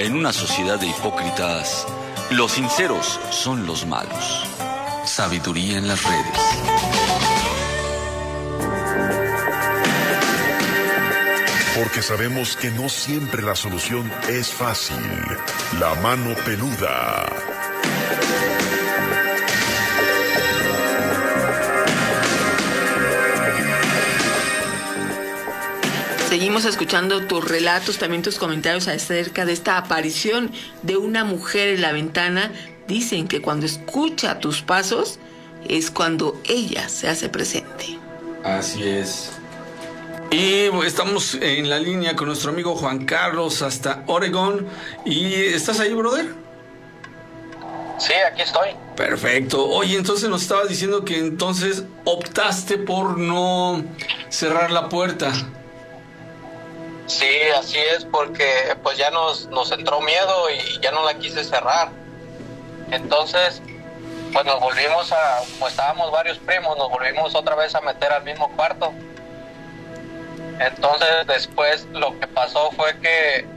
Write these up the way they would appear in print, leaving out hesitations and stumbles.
En una sociedad de hipócritas, los sinceros son los malos. Sabiduría en las redes. Porque sabemos que no siempre la solución es fácil. La mano peluda. Seguimos escuchando tus relatos, también tus comentarios acerca de esta aparición de una mujer en la ventana. Dicen que cuando escucha tus pasos es cuando ella se hace presente. Así es. Y estamos en la línea con nuestro amigo Juan Carlos hasta Oregón. ¿Y estás ahí, brother? Sí, aquí estoy. Perfecto. Oye, entonces nos estabas diciendo que entonces optaste por no cerrar la puerta. Sí, así es, porque pues ya nos entró miedo y ya no la quise cerrar. Entonces, pues nos volvimos pues estábamos varios primos, nos volvimos otra vez a meter al mismo cuarto. Entonces después lo que pasó fue que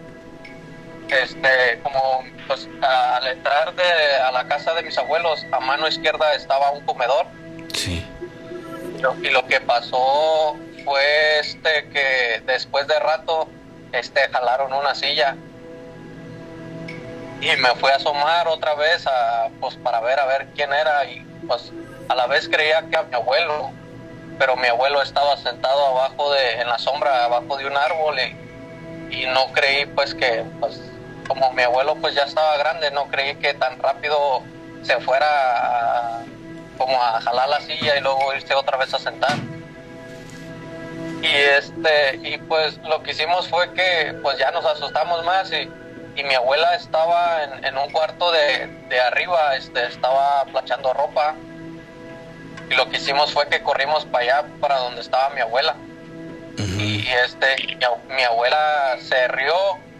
como pues al entrar a la casa de mis abuelos, a mano izquierda estaba un comedor. Sí. Y lo que pasó fue que después de rato jalaron una silla y me fui a asomar otra vez pues para ver a ver quién era, y pues a la vez creía que era mi abuelo, pero mi abuelo estaba sentado en la sombra abajo de un árbol, y no creí pues que pues como mi abuelo pues ya estaba grande, no creí que tan rápido se fuera como a jalar la silla y luego irse otra vez a sentar. Y pues lo que hicimos fue que pues ya nos asustamos más, y mi abuela estaba en un cuarto de arriba, estaba planchando ropa, y lo que hicimos fue que corrimos para allá, para donde estaba mi abuela. Uh-huh. Y mi abuela se rió,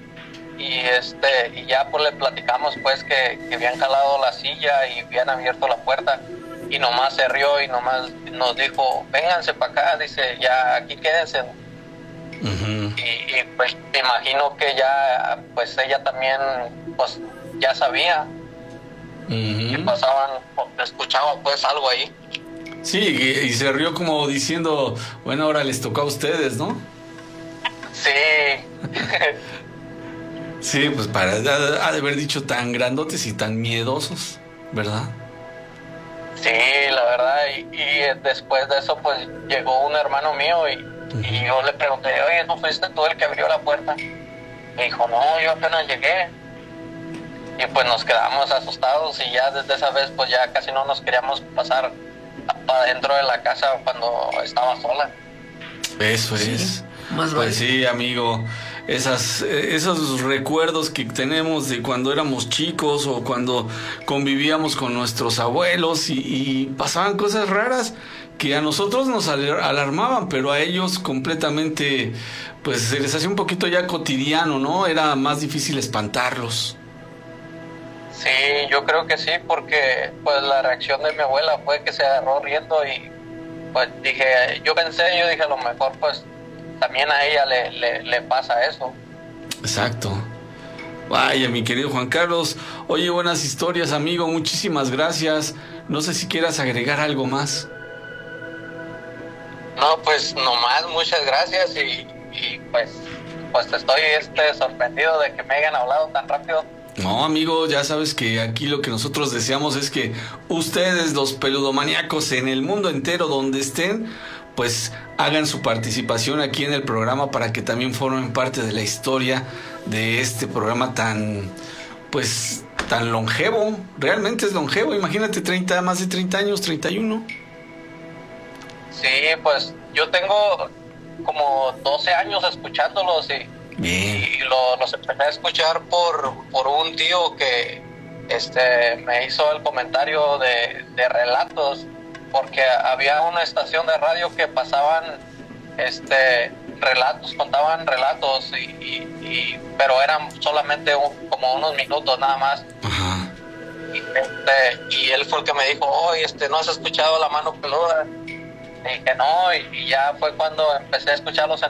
y ya pues le platicamos pues que habían jalado la silla y habían abierto la puerta. Y nomás se rió y nomás nos dijo, vénganse para acá, dice, ya aquí quédense. Uh-huh. Y pues me imagino que ya, pues ella también, pues ya sabía. Uh-huh. Y escuchaba pues algo ahí. Sí, y se rió como diciendo, bueno, ahora les tocó a ustedes, ¿no? Sí. Sí, pues ha de haber dicho tan grandotes y tan miedosos, ¿verdad? Sí, la verdad, y después de eso pues llegó un hermano mío y yo le pregunté, oye, ¿no fuiste tú el que abrió la puerta? Me dijo, no, yo apenas llegué. Y pues nos quedamos asustados, y ya desde esa vez pues ya casi no nos queríamos pasar para dentro de la casa cuando estaba sola. Eso sí, es. Más pues sí, amigo. Esos recuerdos que tenemos de cuando éramos chicos o cuando convivíamos con nuestros abuelos y pasaban cosas raras que a nosotros nos alarmaban, pero a ellos completamente, pues se les hacía un poquito ya cotidiano, ¿no? Era más difícil espantarlos. Sí, yo creo que sí, porque pues la reacción de mi abuela fue que se agarró riendo, y pues yo dije a lo mejor pues también a ella le pasa eso. Exacto. Vaya, mi querido Juan Carlos. Oye, buenas historias, amigo. Muchísimas gracias. No sé si quieras agregar algo más. No, pues nomás, muchas gracias, y pues estoy sorprendido de que me hayan hablado tan rápido. No, amigo, ya sabes que aquí lo que nosotros deseamos es que ustedes, los peludomaníacos en el mundo entero donde estén, pues hagan su participación aquí en el programa para que también formen parte de la historia de este programa tan longevo. Realmente es longevo, imagínate, más de 30 años, 31. Sí, pues yo tengo como 12 años escuchándolos, y los empecé a escuchar por un tío que me hizo el comentario de relatos, porque había una estación de radio que pasaban relatos, contaban relatos, pero eran solamente como unos minutos nada más. Ajá. Y él fue el que me dijo, oye, ¿no has escuchado La Mano Peluda? Y dije no, y ya fue cuando empecé a escucharlos en